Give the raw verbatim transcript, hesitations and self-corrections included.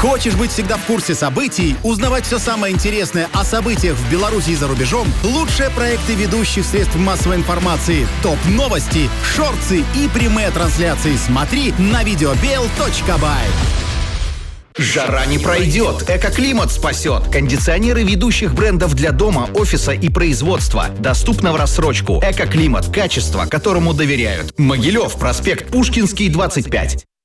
Хочешь быть всегда в курсе событий, узнавать все самое интересное о событиях в Беларуси и за рубежом? Лучшие проекты ведущих средств массовой информации, топ-новости, шорты и прямые трансляции смотри на видеобел точка бай. Жара не пройдет, экоклимат спасет. Кондиционеры ведущих брендов для дома, офиса и производства. Доступно в рассрочку. Экоклимат – качество, которому доверяют. Могилев, проспект Пушкинский, двадцать пять.